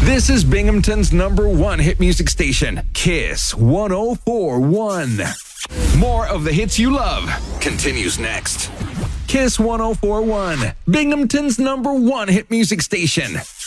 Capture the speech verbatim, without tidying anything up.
This is Binghamton's number one hit music station, Kiss one oh four point one. More of the hits you love continues next. Kiss one oh four point one, Binghamton's number one hit music station.